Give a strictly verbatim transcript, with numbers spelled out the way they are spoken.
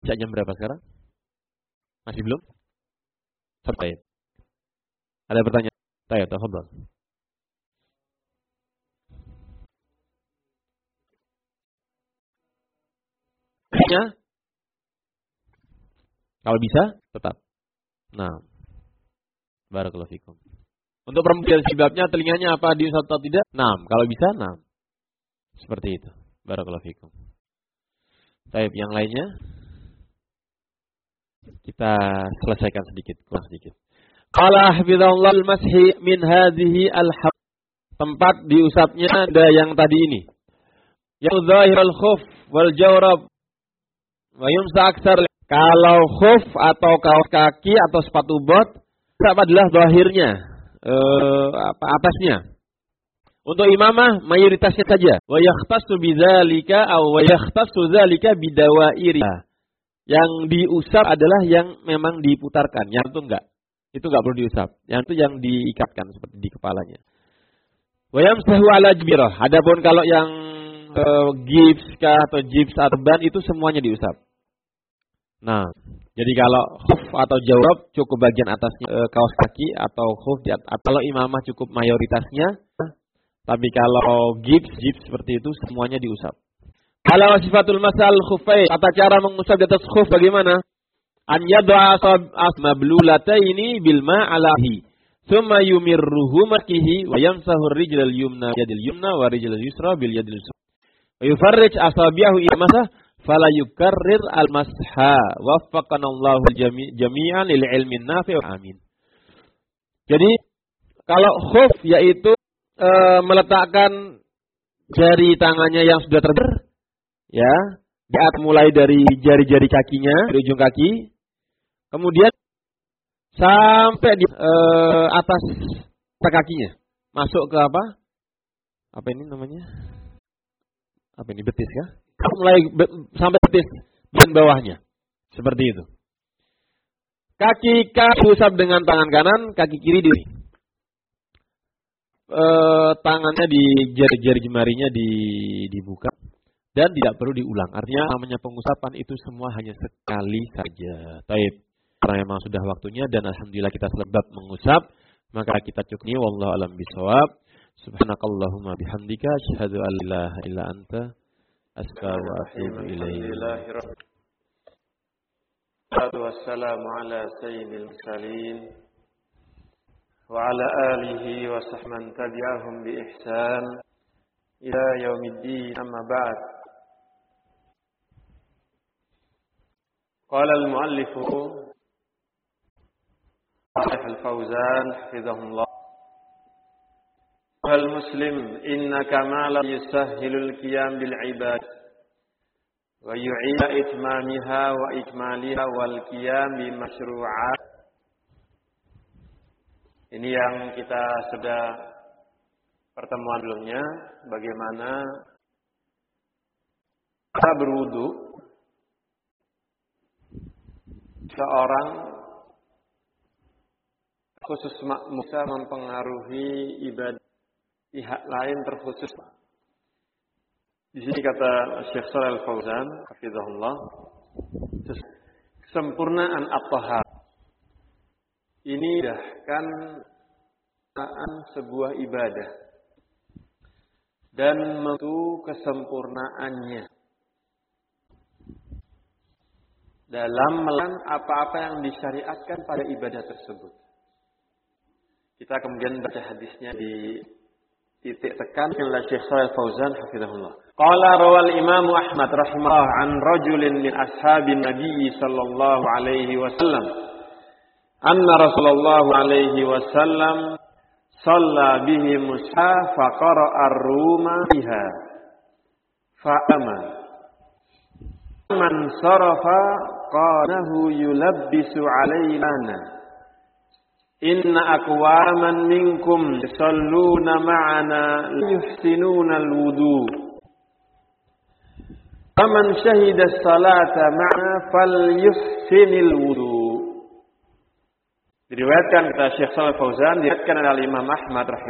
Isya jam berapa sekarang? Masih belum? Baik. Ada pertanyaan? Tayo, tafadhol. Ya. Kalau bisa, tetap. Nah. Barakallahu fikum. Untuk perempuan sebabnya telinganya apa diusap atau tidak? Nah, kalau bisa, nah. Seperti itu. Barakallahu fikum. Baik, yang lainnya kita selesaikan sedikit, kurang sedikit. Qala hafizallahu al-mashi min hadhihi al-hab. Tempat diusapnya ada yang tadi ini. Yang zahirul khuf wal jawrab wa yumsa aksar. Kalau khuf atau kaos kaki atau sepatu bot, apa adalah zahirnya, eh, apa atasnya. Untuk imamah mayoritasnya saja. Wa yakhtassu bidzalika aw wa yakhtassu dzalika bidawairiha. Yang diusap adalah yang memang diputarkan, yang itu enggak. Itu enggak perlu diusap. Yang itu yang diikatkan seperti di kepalanya. Wa yamsahu ala jibirah. Adapun kalau yang uh, gips atau gips atau ban itu semuanya diusap. Nah, jadi kalau khuf atau jawrab cukup bagian atasnya uh, kaos kaki atau khuf di atas. Kalau imamah cukup mayoritasnya. Tapi kalau gips gips seperti itu semuanya diusap. Kalau sifatul masal khufai, tata cara mengusap di atas khuf bagaimana? An yad'a asmablulataini bil ma'alahi. Tsumma yumirruhu makihi wa yamsahu ar-rijlal yumna yadil yumna wa rijlal yusra bil yadil yusra. Wa yufarrij asabi'ahu ila masah fala yukarrir al-masha. Waffaqanallahu jami'an lil ilmi nafi'. Amin. Jadi kalau khuf yaitu e, meletakkan jari tangannya yang sudah terber, ya, diat mulai dari jari-jari kakinya, dari ujung kaki, kemudian sampai di uh, atas kakinya, masuk ke apa? Apa ini namanya? Apa ini, betis ya? Mulai be, sampai betis dan bawahnya, seperti itu. Kaki kaki usap dengan tangan kanan, kaki kiri di uh, tangannya di jari-jari jemarinya di, dibuka. Dan tidak perlu diulang. Artinya namanya pengusapan itu semua hanya sekali saja. Taib. Karena memang sudah waktunya dan alhamdulillah kita selebab mengusap, maka kita cukupnya wallahu alam bisawab. Subhanakallahumma bihamdika asyhadu an la ilaha illa anta astaghfiruka wa atubu ilaik. Wassalamu ala sayyidil mursalin wa ala alihi wa sahman tabi'ahum bi ihsan ila yaumiddin, amma ba'd. قال المؤلف صالح الفوزان حفظه الله: المسلم إن كمال يسهل القيام بالعباد ويعين إتمامها وإكمالها والقيام بمشروعات. Ini yang kita sudah pertemuan sebelumnya, bagaimana kita berwudu. Seorang khusus makmum bisa mempengaruhi ibadah pihak lain terkhusus. Di sini kata Syekh Shalal Fauzan hafizahullah, kesempurnaan at-tahar ini dahkan sebuah ibadah dan menentu kesempurnaannya dalam melakukan apa-apa yang disyariatkan pada ibadah tersebut. Kita kemudian baca hadisnya di titik tekan oleh Syekh Shalal Fauzan hafizahullah. Qala rawal Imam Ahmad rahimahullah an rajulin min ashabin Nabi sallallahu alaihi wasallam anna Rasulullah alaihi wasallam shalla bihi mushaf fa qara'a ar-ruma biha fa ama man sarafa qanahu yulabbisu alaina inna aqwaman minkum yusalluna ma'ana yuhsinuna al-wudu faman shahida as-salata ma'ana falyuhsinil wudu. Diriwayatkan kata Syekh Shalal Fauzan, diriwayatkan oleh Imam Ahmad rahimahullah